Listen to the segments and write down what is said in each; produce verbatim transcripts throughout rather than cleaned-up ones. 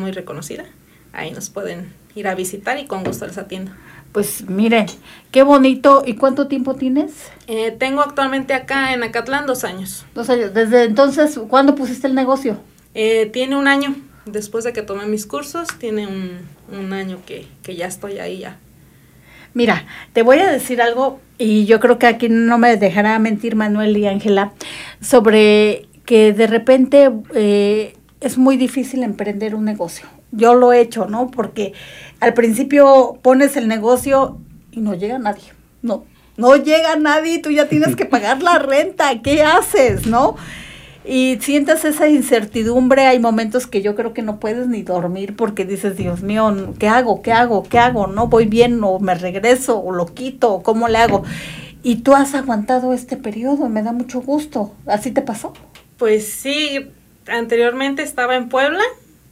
muy reconocida. Ahí nos pueden ir a visitar y con gusto les atiendo. Pues miren, qué bonito. ¿Y cuánto tiempo tienes? Eh, tengo actualmente acá en Acatlán dos años. Dos años. Desde entonces, ¿cuándo pusiste el negocio? Eh, tiene un año. Después de que tomé mis cursos, tiene un, un año que, que ya estoy ahí ya. Mira, te voy a decir algo, y yo creo que aquí no me dejará mentir Manuel y Ángela, sobre que de repente eh, es muy difícil emprender un negocio. Yo lo he hecho, ¿no? Porque al principio pones el negocio y no llega nadie, no, no llega nadie, tú ya tienes que pagar la renta, ¿qué haces, no? Y sientes esa incertidumbre, hay momentos que yo creo que no puedes ni dormir porque dices, Dios mío, ¿qué hago? ¿Qué hago? ¿Qué hago? ¿No voy bien o me regreso o lo quito o cómo le hago? Y tú has aguantado este periodo, me da mucho gusto. ¿Así te pasó? Pues sí, anteriormente estaba en Puebla,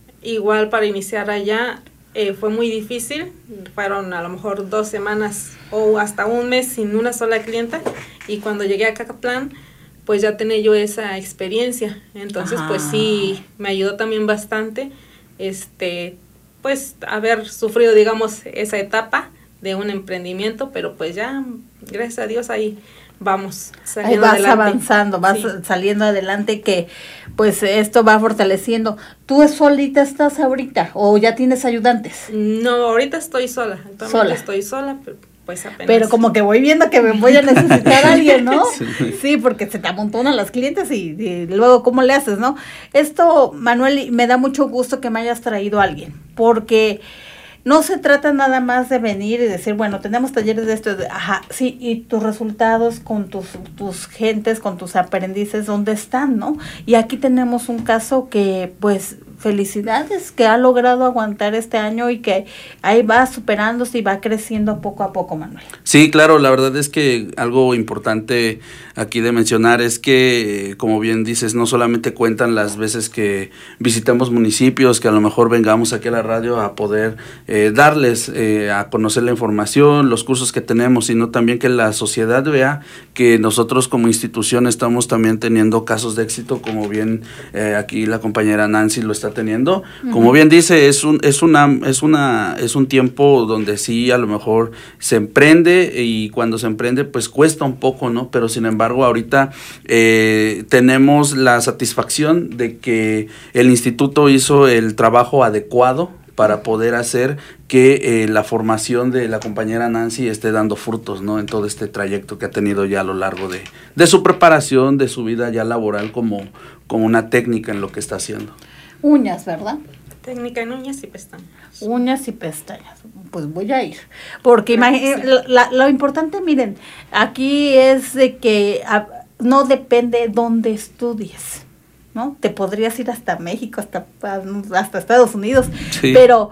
igual para iniciar allá eh, fue muy difícil, fueron a lo mejor dos semanas o hasta un mes sin una sola clienta, y cuando llegué a Acatlán, pues ya tenía yo esa experiencia, entonces Ajá. Pues sí, me ayudó también bastante, este, pues haber sufrido, digamos, esa etapa de un emprendimiento, pero pues ya, gracias a Dios, ahí vamos saliendo Ahí vas adelante. avanzando, vas sí. saliendo adelante, que pues esto va fortaleciendo. ¿Tú solita estás ahorita o ya tienes ayudantes? No, ahorita estoy sola, actualmente sola. estoy sola, pero pues apenas. Pero como que voy viendo que me voy a necesitar a alguien, ¿no? Sí. sí, porque se te amontonan las clientes y, y luego ¿cómo le haces, no? Esto, Manuel, me da mucho gusto que me hayas traído a alguien, porque no se trata nada más de venir y decir, bueno, tenemos talleres de esto, de, ajá, sí, y tus resultados con tus, tus gentes, con tus aprendices, ¿dónde están, no? Y aquí tenemos un caso que, pues, felicidades, que ha logrado aguantar este año y que ahí va superándose y va creciendo poco a poco, Manuel. Sí, claro, la verdad es que algo importante aquí de mencionar es que, como bien dices, no solamente cuentan las veces que visitamos municipios, que a lo mejor vengamos aquí a la radio a poder eh, darles eh, a conocer la información, los cursos que tenemos, sino también que la sociedad vea que nosotros como institución estamos también teniendo casos de éxito, como bien eh, aquí la compañera Nancy lo está teniendo. Uh-huh. Como bien dice, es un es una es una es un tiempo donde sí a lo mejor se emprende, y cuando se emprende pues cuesta un poco, ¿no? Pero sin embargo ahorita eh, tenemos la satisfacción de que el instituto hizo el trabajo adecuado para poder hacer que eh, la formación de la compañera Nancy esté dando frutos, ¿no? En todo este trayecto que ha tenido ya a lo largo de, de su preparación, de su vida ya laboral como, como una técnica en lo que está haciendo. Uñas, ¿verdad? Técnica en uñas y pestañas. Uñas y pestañas. Pues voy a ir. Porque imagínate, sí. la, lo importante, miren, aquí es de que a, no depende dónde estudies, ¿no? Te podrías ir hasta México, hasta, hasta Estados Unidos, sí. pero,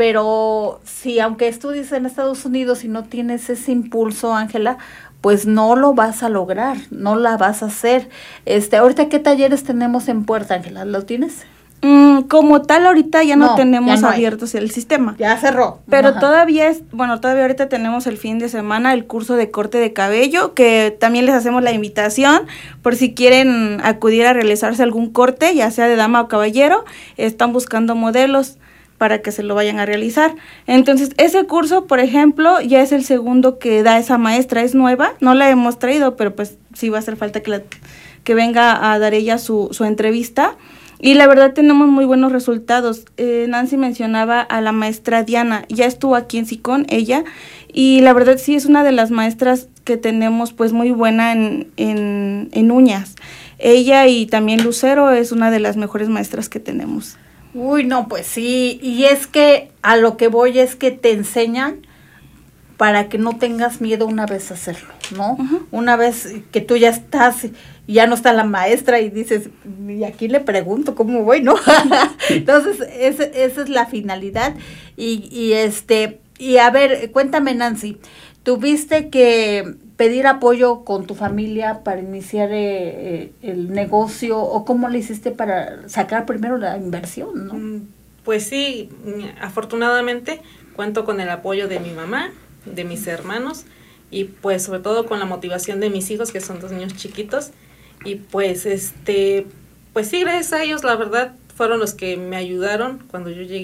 pero si aunque estudies en Estados Unidos y no tienes ese impulso, Ángela, pues no lo vas a lograr, no la vas a hacer. Este, ahorita, ¿qué talleres tenemos en puerta, Ángela? ¿Lo tienes? Mm, como tal, ahorita ya no, no tenemos ya no abiertos el sistema. Ya cerró. Pero Ajá. todavía es, bueno, todavía ahorita tenemos el fin de semana el curso de corte de cabello, que también les hacemos la invitación por si quieren acudir a realizarse algún corte, ya sea de dama o caballero, están buscando modelos para que se lo vayan a realizar. Entonces, ese curso, por ejemplo, ya es el segundo que da esa maestra, es nueva, no la hemos traído, pero pues sí va a hacer falta que, la, que venga a dar ella su, su entrevista. Y la verdad tenemos muy buenos resultados. Eh, Nancy mencionaba a la maestra Diana, ya estuvo aquí en SICON ella, y la verdad sí es una de las maestras que tenemos pues muy buena en, en, en uñas. Ella y también Lucero es una de las mejores maestras que tenemos. Uy, no, pues sí, y es que a lo que voy es que te enseñan para que no tengas miedo una vez a hacerlo, ¿no? Uh-huh. Una vez que tú ya estás y ya no está la maestra y dices, y aquí le pregunto cómo voy, ¿no? Entonces, ese, esa es la finalidad. Y, y este, y a ver, cuéntame, Nancy, ¿tuviste que pedir apoyo con tu familia para iniciar eh, el negocio, o cómo le hiciste para sacar primero la inversión, no? Pues sí, afortunadamente cuento con el apoyo de mi mamá, de mis hermanos, y pues sobre todo con la motivación de mis hijos, que son dos niños chiquitos, y pues este, pues sí, gracias a ellos, la verdad, fueron los que me ayudaron cuando yo llegué